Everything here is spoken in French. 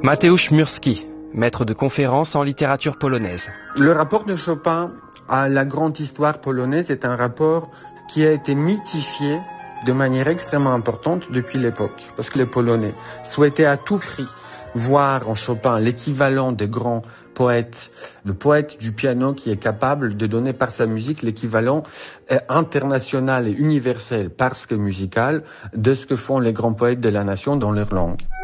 Mateusz Murski, maître de conférences en littérature polonaise. Le rapport de Chopin à la grande histoire polonaise est un rapport qui a été mythifié de manière extrêmement importante depuis l'époque, parce que les Polonais souhaitaient à tout prix voir en Chopin l'équivalent des grands poètes, le poète du piano qui est capable de donner par sa musique l'équivalent international et universel, parce que musical, de ce que font les grands poètes de la nation dans leur langue.